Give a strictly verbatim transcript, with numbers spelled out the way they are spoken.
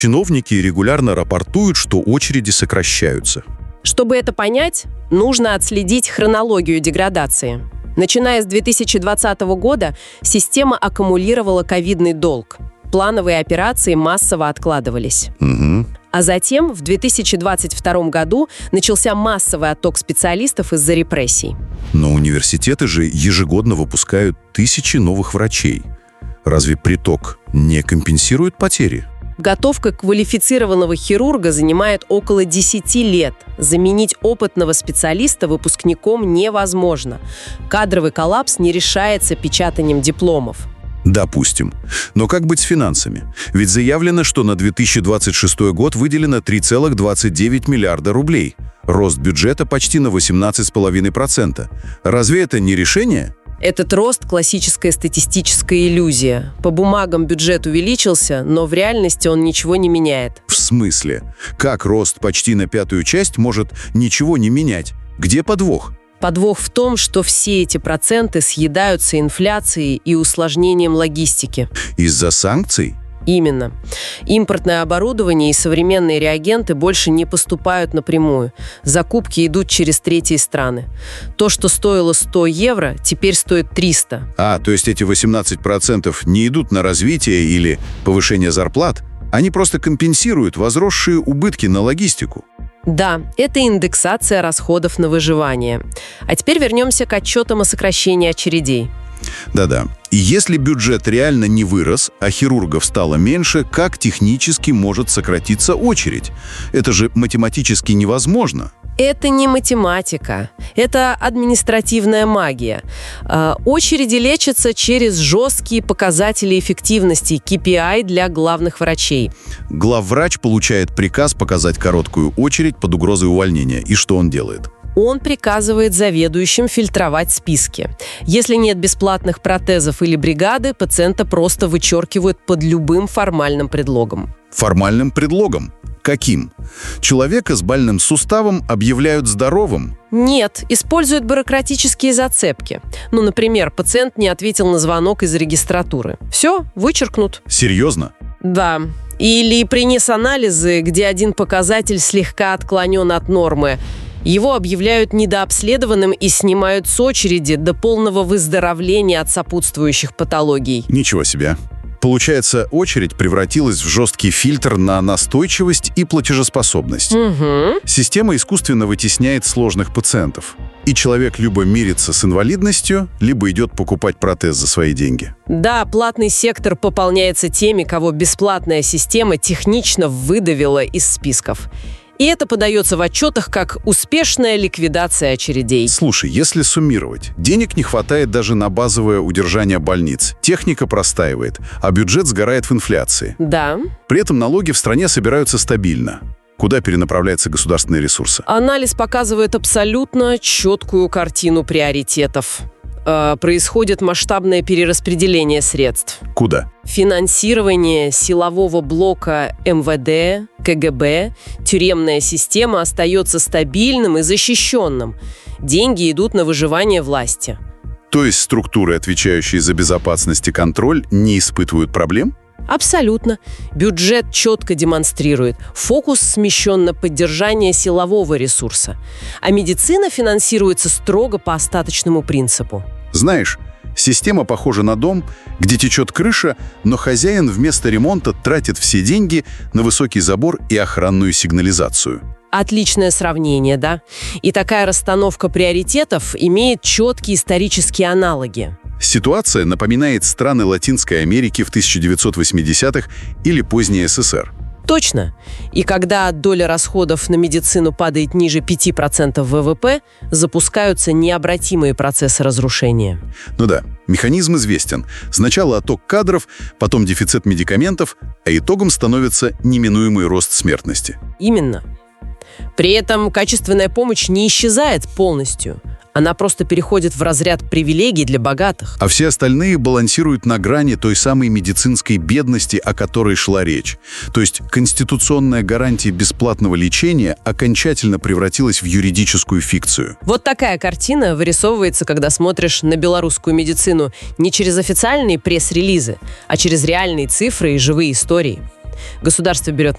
Чиновники регулярно рапортуют, что очереди сокращаются. Чтобы это понять, нужно отследить хронологию деградации. Начиная с две тысячи двадцатого года система аккумулировала ковидный долг. Плановые операции массово откладывались. Угу. А затем, в две тысячи двадцать втором году, начался массовый отток специалистов из-за репрессий. Но университеты же ежегодно выпускают тысячи новых врачей. Разве приток не компенсирует потери? Подготовка квалифицированного хирурга занимает около десяти лет. Заменить опытного специалиста выпускником невозможно. Кадровый коллапс не решается печатанием дипломов. Допустим. Но как быть с финансами? Ведь заявлено, что на две тысячи двадцать шестой год выделено три целых двадцать девять миллиарда рублей. Рост бюджета почти на восемнадцать целых пять десятых процента. Разве это не решение? Этот рост – классическая статистическая иллюзия. По бумагам бюджет увеличился, но в реальности он ничего не меняет. В смысле? Как рост почти на пятую часть может ничего не менять? Где подвох? Подвох в том, что все эти проценты съедаются инфляцией и усложнением логистики. Из-за санкций? Именно. Импортное оборудование и современные реагенты больше не поступают напрямую. Закупки идут через третьи страны. То, что стоило сто евро, теперь стоит триста. А, то есть эти восемнадцать процентов не идут на развитие или повышение зарплат? Они просто компенсируют возросшие убытки на логистику. Да, это индексация расходов на выживание. А теперь вернемся к отчетам о сокращении очередей. Да-да. И если бюджет реально не вырос, а хирургов стало меньше, как технически может сократиться очередь? Это же математически невозможно. Это не математика, это административная магия. Э, очереди лечатся через жесткие показатели эффективности, кей пи ай для главных врачей. Главврач получает приказ показать короткую очередь под угрозой увольнения. И что он делает? Он приказывает заведующим фильтровать списки. Если нет бесплатных протезов или бригады, пациента просто вычеркивают под любым формальным предлогом. Формальным предлогом? Каким? Человека с больным суставом объявляют здоровым? Нет, используют бюрократические зацепки. Ну, например, пациент не ответил на звонок из регистратуры. Все, вычеркнут. Серьезно? Да. Или принес анализы, где один показатель слегка отклонен от нормы. Его объявляют недообследованным и снимают с очереди до полного выздоровления от сопутствующих патологий. Ничего себе. Получается, очередь превратилась в жесткий фильтр на настойчивость и платежеспособность. Угу. Система искусственно вытесняет сложных пациентов. И человек либо мирится с инвалидностью, либо идет покупать протез за свои деньги. Да, платный сектор пополняется теми, кого бесплатная система технично выдавила из списков. И это подается в отчетах как успешная ликвидация очередей. Слушай, если суммировать, денег не хватает даже на базовое удержание больниц. Техника простаивает, а бюджет сгорает в инфляции. Да. При этом налоги в стране собираются стабильно. Куда перенаправляются государственные ресурсы? Анализ показывает абсолютно четкую картину приоритетов. Э, происходит масштабное перераспределение средств. Куда? Финансирование силового блока эм вэ дэ, ка гэ бэ, тюремная система остается стабильным и защищенным. Деньги идут на выживание власти. То есть структуры, отвечающие за безопасность и контроль, не испытывают проблем? Абсолютно. Бюджет четко демонстрирует. Фокус смещен на поддержание силового ресурса. А медицина финансируется строго по остаточному принципу. Знаешь, система похожа на дом, где течет крыша, но хозяин вместо ремонта тратит все деньги на высокий забор и охранную сигнализацию. Отличное сравнение, да? И такая расстановка приоритетов имеет четкие исторические аналоги. Ситуация напоминает страны Латинской Америки в тысяча девятьсот восьмидесятых или поздний эс эс эр. Точно. И когда доля расходов на медицину падает ниже пяти процентов вэ вэ пэ, запускаются необратимые процессы разрушения. Ну да, механизм известен. Сначала отток кадров, потом дефицит медикаментов, а итогом становится неминуемый рост смертности. Именно. При этом качественная помощь не исчезает полностью. Она просто переходит в разряд привилегий для богатых. А все остальные балансируют на грани той самой медицинской бедности, о которой шла речь. То есть конституционная гарантия бесплатного лечения окончательно превратилась в юридическую фикцию. Вот такая картина вырисовывается, когда смотришь на белорусскую медицину не через официальные пресс-релизы, а через реальные цифры и живые истории. Государство берет